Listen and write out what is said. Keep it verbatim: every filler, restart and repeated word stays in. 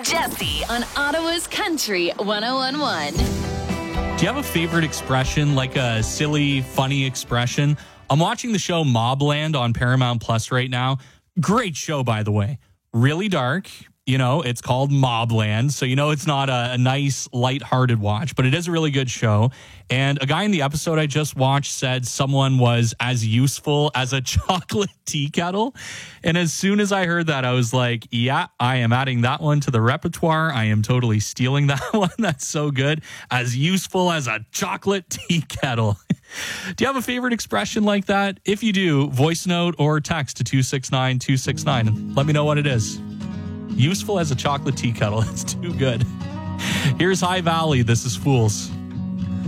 Jesse on Ottawa's Country one oh one point one. Do you have a favorite expression, like a silly, funny expression? I'm watching the show Mobland on Paramount Plus right now. Great show, by the way. Really dark. You know, it's called Mobland, so you know it's not a, a nice, lighthearted watch, but it is a really good show. And a guy in the episode I just watched said someone was as useful as a chocolate tea kettle. And as soon as I heard that, I was like, yeah, I am adding that one to the repertoire. I am totally stealing that one. That's so good. As useful as a chocolate tea kettle. Do you have a favorite expression like that? If you do, voice note or text to two six nine two six nine and let me know what it is. Useful as a chocolate tea kettle. It's too good. Here's High Valley. This is Fools.